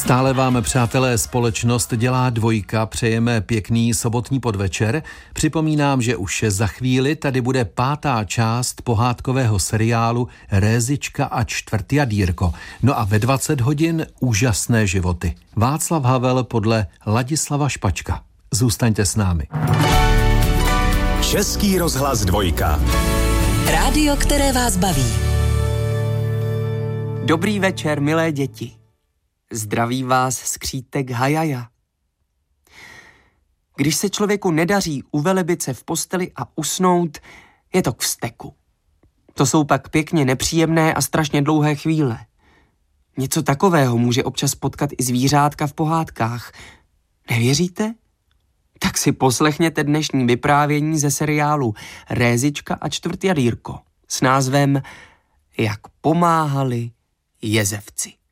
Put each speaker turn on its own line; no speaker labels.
Stále vám, přátelé, společnost dělá Dvojka, přejeme pěkný sobotní podvečer. Připomínám, že už za chvíli tady bude 5. část pohádkového seriálu Rézička a čtvrtjadírko. No a ve 20 hodin úžasné životy. Václav Havel podle Ladislava Špačka. Zůstaňte s námi.
Český rozhlas Dvojka.
Rádio, které vás baví.
Dobrý večer, milé děti. Zdraví vás skřítek Hajaja. Když se člověku nedaří uvelebit se v posteli a usnout, je to k vzteku. To jsou pak pěkně nepříjemné a strašně dlouhé chvíle. Něco takového může občas potkat i zvířátka v pohádkách. Nevěříte? Tak si poslechněte dnešní vyprávění ze seriálu Rézička a čtvrtjadírko s názvem Jak pomáhali jezevci.